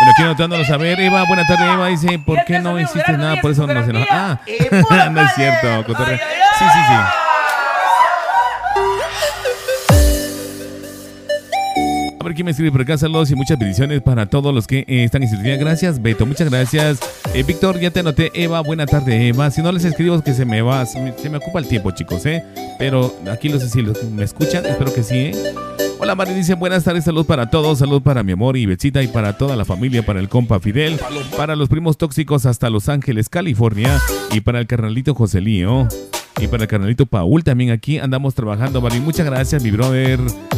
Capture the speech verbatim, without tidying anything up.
Bueno, aquí anotándolos a ver. Eva, buena tarde, Eva. Dice, ¿por qué no hiciste nada? Por eso no se enoja. Ah, no es cierto, cotorreo. Sí, sí, sí. A ver quién me escribe por acá. Saludos y muchas bendiciones para todos los que eh, están en sintonía. Gracias, Beto. Muchas gracias. Eh, Víctor, ya te anoté. Eva, buena tarde, Eva. Si no les escribo, es que se me va. Se me, se me ocupa el tiempo, chicos, ¿eh? Pero aquí los si los, me escuchan. Espero que sí, ¿eh? Hola, Mari dice, buenas tardes, salud para todos, salud para mi amor y Betsita y para toda la familia, para el compa Fidel, para los primos tóxicos hasta Los Ángeles, California, y para el carnalito Joselío, y para el carnalito Paul, también aquí andamos trabajando, Mari. Muchas gracias, mi brother.